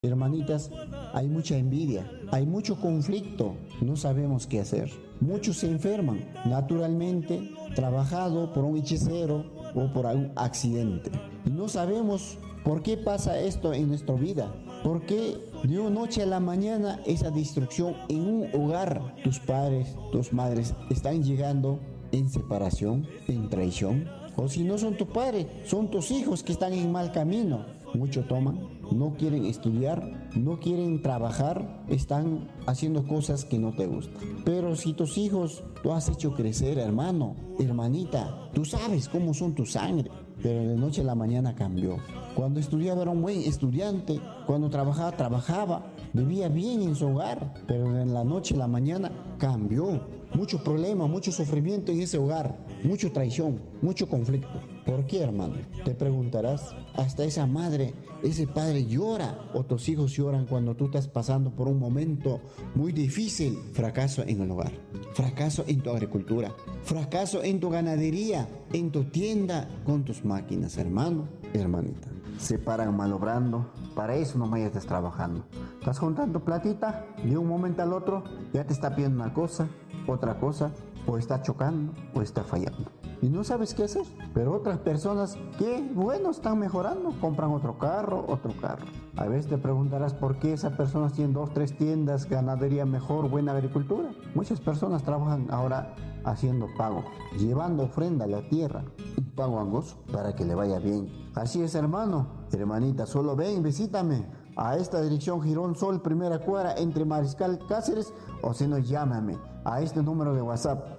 Hermanitas, hay mucha envidia, hay mucho conflicto, no sabemos qué hacer. Muchos se enferman, naturalmente, trabajado por un hechicero o por algún accidente. Y no sabemos por qué pasa esto en nuestra vida. ¿Por qué de una noche a la mañana esa destrucción en un hogar? Tus padres, tus madres están llegando en separación, en traición. O si no son tus padres, son tus hijos que están en mal camino. Mucho toman, no quieren estudiar, no quieren trabajar, están haciendo cosas que no te gustan. Pero si tus hijos tú has hecho crecer, hermano, hermanita, tú sabes cómo son tu sangre, pero de noche a la mañana cambió. Cuando estudiaba era un buen estudiante, cuando trabajaba, vivía bien en su hogar, pero en la noche a la mañana cambió. Mucho problema, mucho sufrimiento en ese hogar, mucha traición, mucho conflicto. ¿Por qué, hermano? Te preguntarás. Hasta esa madre, ese padre llora o tus hijos lloran cuando tú estás pasando por un momento muy difícil. Fracaso en el hogar, fracaso en tu agricultura, fracaso en tu ganadería, en tu tienda, con tus máquinas, hermano, hermanita. Se paran malobrando, para eso no me estés trabajando. Estás juntando platita, de un momento al otro ya te está pidiendo una cosa, otra cosa, o está chocando o está fallando. Y no sabes qué hacer. Pero otras personas que, bueno, están mejorando, compran otro carro. A veces te preguntarás por qué esas personas tienen 2, 3 tiendas, ganadería mejor, buena agricultura. Muchas personas trabajan ahora haciendo pago, llevando ofrenda a la tierra, un pago angoso para que le vaya bien. Así es, hermano, hermanita, solo ven, visítame a esta dirección Girón Sol, primera cuadra, entre Mariscal Cáceres, o si no, llámame a este número de WhatsApp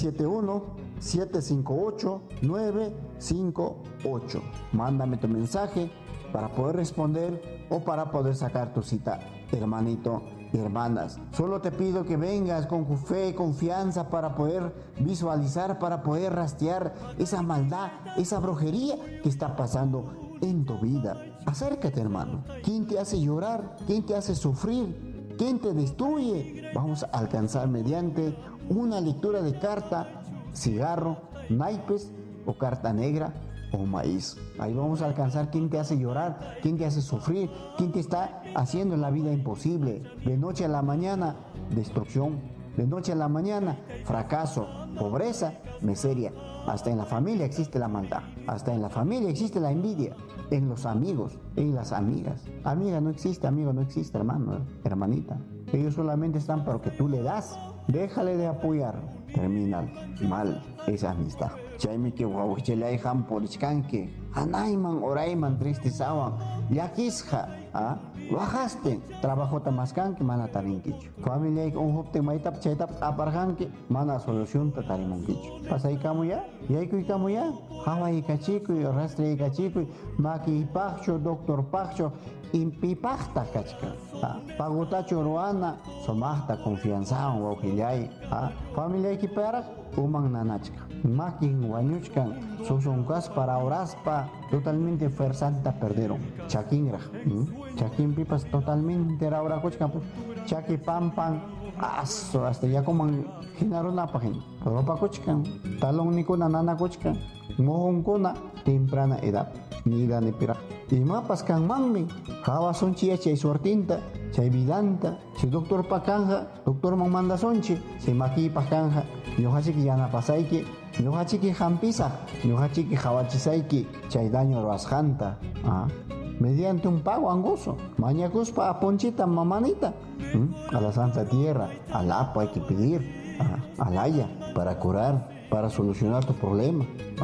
971-758-958. Mándame tu mensaje para poder responder o para poder sacar tu cita, hermanito y hermanas. Solo te pido que vengas con fe y confianza para poder visualizar, para poder rastrear esa maldad, esa brujería que está pasando en tu vida. Acércate, hermano. ¿Quién te hace llorar? ¿Quién te hace sufrir? ¿Quién te destruye? Vamos a alcanzar mediante una lectura de carta, cigarro, naipes o carta negra o maíz. Ahí vamos a alcanzar quién te hace llorar, quién te hace sufrir, quién te está haciendo la vida imposible. De noche a la mañana, destrucción. De noche a la mañana, fracaso, pobreza, miseria. Hasta en la familia existe la maldad. Hasta en la familia existe la envidia. En los amigos, en las amigas. Amiga no existe, amigo no existe, hermano, hermanita. Ellos solamente están para que tú le das. Déjale de apoyar. Termina mal esa amistad. Chaymi que wawchelay ham polichkanki. Anayman orayman tristesawan. Yakisja, bajaste. Trabajo tamaskanki mana tarinkichu. Familia un hopte maitap chaytap aparjanki mana solución tarimunkichu. Pasaikamuya, yaikuikamuya. Hawaii kachikuy, rastre kachikuy, maki pacho, doctor pacho, impipachta kachka. Pagutacho ruana, somachta confianza, wauhillay. Familia equiparak, umang nanachka. Makin wañuchkan, susunkas para oraspa, totalmente fuerzanta perdieron. Chakingra, chakin pipas totalmente raura cochkan, chaki pampan, hasta ya coman ginaron apajen. Pero pa cochkan, talong ni kuna nana cochkan. Mohon kuna temprana edad, ni da ni pira. Y mapas kan mangmi, hawa sonchi chay suertinta, chay vidanta, chay doctor pakanja, doctor manda sonchi, chay maki pakanja, ñohachiki yana pasaiki, ñohachiki hampisa, ñohachiki hawachisaiki, chay daño rasjanta, mediante un pago angoso, mañacuspa a ponchita mamanita, a la Santa Tierra, al APA hay que pedir, al Haya, para curar, para solucionar tu problema.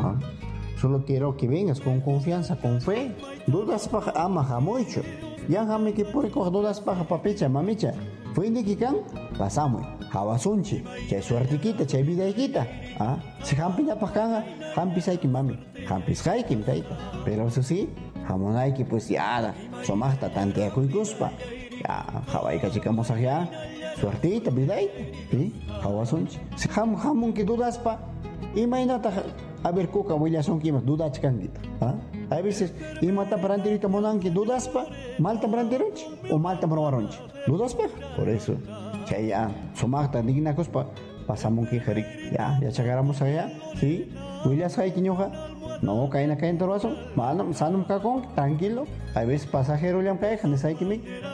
Solo quiero que vengas con confianza, con fe. Dudas paja ama mucho. Ya jame que por coger dudas paja papicha, mamicha. Fue de que can, pasamos. Hawasunchi, chay suertiquita, chay vidaiquita. Si jampina pajanga, jampis hay que mami. Jampis hay que taita. Pero eso sí, jamón hay que pues ya, somasta tantea cuicuspa. Ya, Hawaii cachicamos allá. Suertita, vidaita. ¿Sí? Hawasunchi. Si jamón que dudas pa. Imagínate, a ver, coca, voy a son que más dudas canguita. A veces, y mata paranterita monanque, dudas pa, malta paranteronche o malta probaronche. Dudas pa. Por eso, ya, somata, digna cospa, pasamos que jarik. Ya chacaramos allá, ¿sí? William Haikiñoja, No, caen acá en Toroazo. Mano, sanum cacón, tranquilo. Hay veces pasajero le han caído,